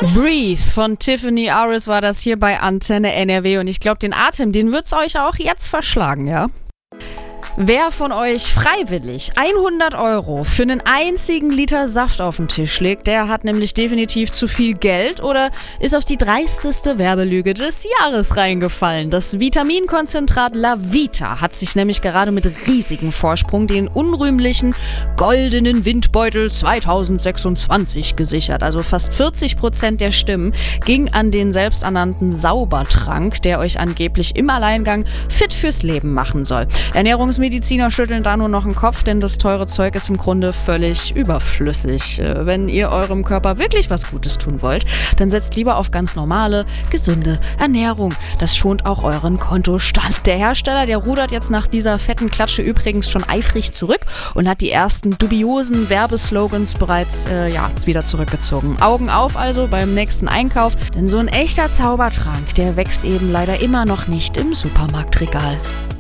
Breathe von Tiffany Aris war das hier bei Antenne NRW und ich glaube, den Atem, den wird's euch auch jetzt verschlagen, ja? Wer von euch freiwillig 100 € für einen einzigen Liter Saft auf den Tisch legt, der hat nämlich definitiv zu viel Geld oder ist auf die dreisteste Werbelüge des Jahres reingefallen. Das Vitaminkonzentrat LaVita hat sich nämlich gerade mit riesigem Vorsprung den unrühmlichen goldenen Windbeutel 2026 gesichert. Also fast 40% der Stimmen ging an den selbsternannten Saubertrank, der euch angeblich im Alleingang fit fürs Leben machen soll. Ernährungsmediziner schütteln da nur noch den Kopf, denn das teure Zeug ist im Grunde völlig überflüssig. Wenn ihr eurem Körper wirklich was Gutes tun wollt, dann setzt lieber auf ganz normale, gesunde Ernährung. Das schont auch euren Kontostand. Der Hersteller, der rudert jetzt nach dieser fetten Klatsche übrigens schon eifrig zurück und hat die ersten dubiosen Werbeslogans bereits wieder zurückgezogen. Augen auf also beim nächsten Einkauf, denn so ein echter Zaubertrank, der wächst eben leider immer noch nicht im Supermarktregal.